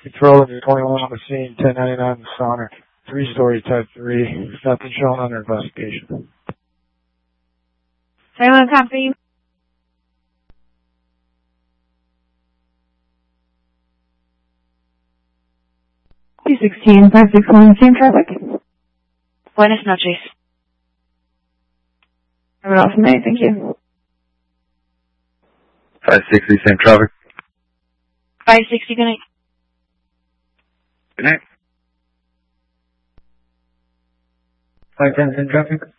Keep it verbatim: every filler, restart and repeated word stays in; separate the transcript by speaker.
Speaker 1: Control of twenty-one on the scene, ten ninety-nine Sonic. Three-story type three. Nothing shown under investigation.
Speaker 2: Anyone copy?
Speaker 3: two sixteen, five six one, same traffic.
Speaker 2: Buenas noches.
Speaker 3: Have an awesome day, thank you.
Speaker 4: five sixty, same traffic.
Speaker 2: five sixty, good night.
Speaker 4: Good night.
Speaker 1: five ten, same traffic.